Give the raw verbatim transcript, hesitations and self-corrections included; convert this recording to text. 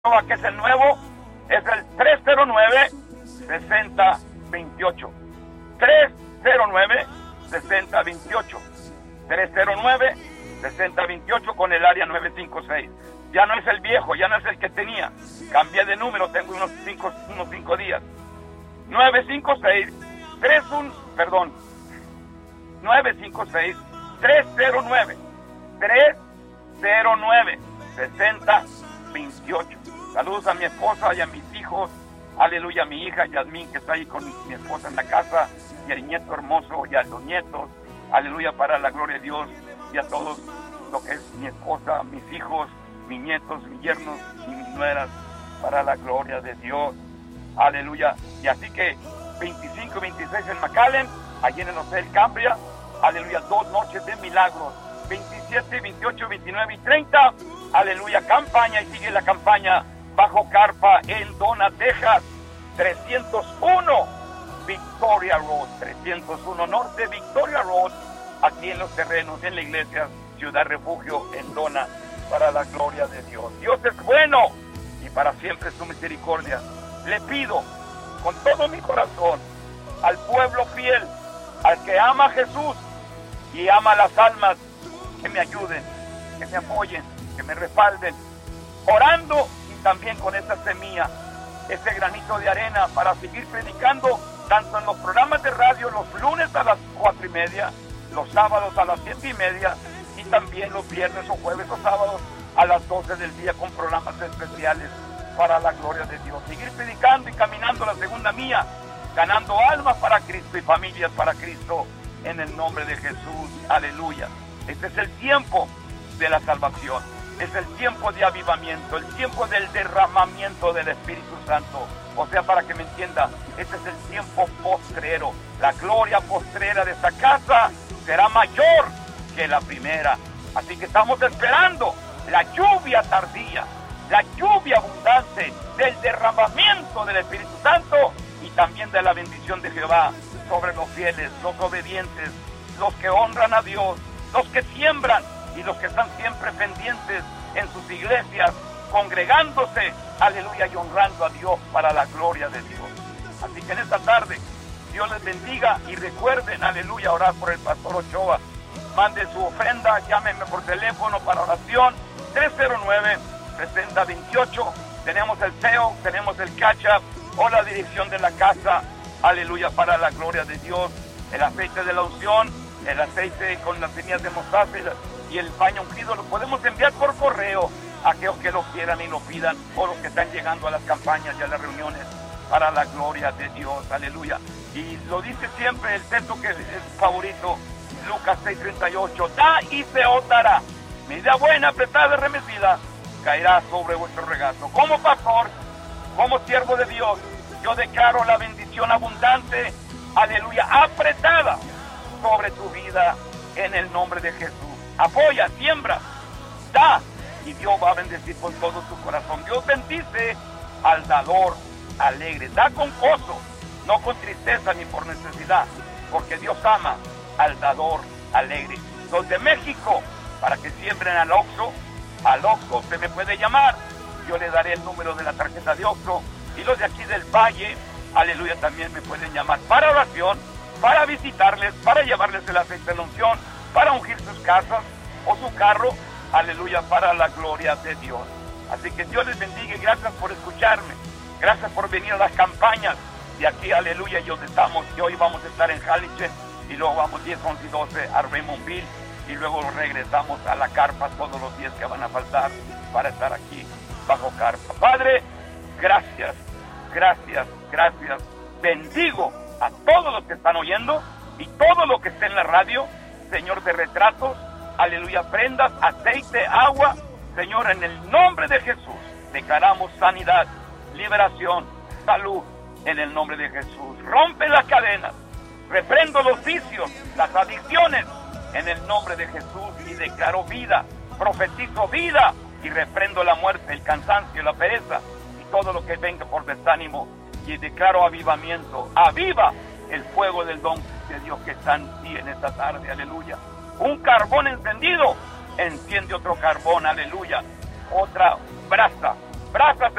que es el nuevo, es el tres cero nueve, seis cero dos ocho. tres cero nueve, seis cero dos ocho. tres cero nueve, seis cero dos ocho con el área nueve cinco seis. Ya no es el viejo, ya no es el que tenía. Cambié de número, tengo unos cinco, unos cinco días. nueve cinco seis, tres uno, perdón. nueve cinco seis, tres cero nueve, tres cero nueve, seis cero dos ocho. Saludos a mi esposa y a mis hijos. Aleluya, a mi hija Yasmín, que está ahí con mi, mi esposa en la casa, y al nieto hermoso y a los nietos. Aleluya, para la gloria de Dios, y a todos lo que es mi esposa, mis hijos, mis nietos, mis yernos y mis nueras, para la gloria de Dios. Aleluya. Y así que veinticinco y veintiséis en McAllen, allí en el Hotel Cambria. Aleluya, dos noches de milagros. veintisiete, veintiocho, veintinueve y treinta. Aleluya, campaña, y sigue la campaña bajo carpa en Donna, Texas. trescientos uno Victoria Road, trescientos uno Norte Victoria Road, aquí en los terrenos, en la iglesia Ciudad Refugio en Donna, para la gloria de Dios. Dios es bueno y para siempre su misericordia. Le pido con todo mi corazón al pueblo fiel, al que ama a Jesús y ama las almas, que me ayuden, que me apoyen, que me respalden, orando, y también con esa semilla, ese granito de arena, para seguir predicando tanto en los programas de radio los lunes a las cuatro y media, los sábados a las siete y media, y también los viernes o jueves o sábados a las doce del día con programas especiales para la gloria de Dios. Seguir predicando y caminando la segunda mía, ganando almas para Cristo y familias para Cristo, en el nombre de Jesús. Aleluya. Este es el tiempo de la salvación, es el tiempo de avivamiento, el tiempo del derramamiento del Espíritu Santo. O sea, para que me entienda, este es el tiempo postrero. La gloria postrera de esta casa será mayor que la primera. Así que estamos esperando la lluvia tardía, la lluvia abundante del derramamiento del Espíritu Santo, y también de la bendición de Jehová sobre los fieles, los obedientes, los que honran a Dios, los que siembran y los que están siempre pendientes en sus iglesias, congregándose, aleluya, y honrando a Dios para la gloria de Dios. Así que en esta tarde, Dios les bendiga, y recuerden, aleluya, orar por el pastor Ochoa. Manden su ofrenda, llámenme por teléfono para oración, tres cero nueve, seis cero dos ocho. Tenemos el S E O, tenemos el Catch Up o la dirección de la casa, aleluya, para la gloria de Dios. El aceite de la unción, el aceite con las semillas de mostaza y el paño ungido, lo podemos enviar por correo a aquellos que lo quieran y lo pidan, o los que están llegando a las campañas y a las reuniones para la gloria de Dios. Aleluya. Y lo dice siempre el texto que es favorito, Lucas seis treinta y ocho, da y se os dará, medida buena, apretada y remecida, caerá sobre vuestro regazo. Como pastor, como siervo de Dios, yo declaro la bendición abundante, aleluya, apretada sobre tu vida en el nombre de Jesús. Apoya, siembra, da, y Dios va a bendecir con todo tu corazón. Dios bendice al dador alegre. Da con gozo, no con tristeza ni por necesidad, porque Dios ama al dador alegre. Los de México, para que siembren al Oxxo, al Oxxo se me puede llamar, yo le daré el número de la tarjeta de Oxxo. Y los de aquí del Valle, aleluya, también me pueden llamar para oración, para visitarles, para llevarles el aceite de la unción, para ungir sus casas o su carro, aleluya, para la gloria de Dios. Así que Dios les bendiga, y gracias por escucharme, gracias por venir a las campañas de aquí, aleluya, y donde estamos, y hoy vamos a estar en Halligen, y luego vamos diez, once y doce a Raymondville, y luego regresamos a la carpa todos los días que van a faltar para estar aquí bajo carpa. Padre, gracias, gracias, gracias. Bendigo a todos los que están oyendo y todo lo que esté en la radio, Señor, de retratos, aleluya, prendas, aceite, agua, Señor, en el nombre de Jesús, declaramos sanidad, liberación, salud, en el nombre de Jesús. Rompe las cadenas, reprendo los vicios, las adicciones, en el nombre de Jesús, y declaro vida, profetizo vida, y reprendo la muerte, el cansancio, la pereza, y todo lo que venga por desánimo, y declaro avivamiento. Aviva el fuego del don de Dios que está en ti en esta tarde, aleluya. Un carbón encendido enciende otro carbón, aleluya. Otra brasa Brazas